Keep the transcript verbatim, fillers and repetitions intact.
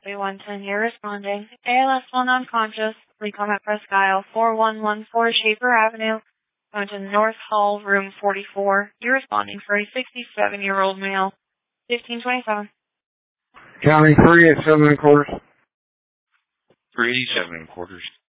A one ten, you're responding. A L S one unconscious. Recom at Presque Isle, four one one four Shaper Avenue. Going to North Hall, room forty-four. You're responding for a sixty-seven-year-old male. fifteen twenty-seven. County three at seven and quarters. three eighty-seven and quarters.